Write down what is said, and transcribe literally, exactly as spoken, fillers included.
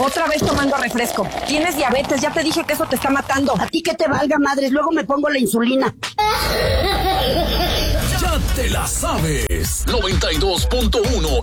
Otra vez tomando refresco. Tienes diabetes, ya te dije que eso te está matando. A ti que te valga, madres, luego me pongo la insulina. Ya te la sabes. noventa y dos punto uno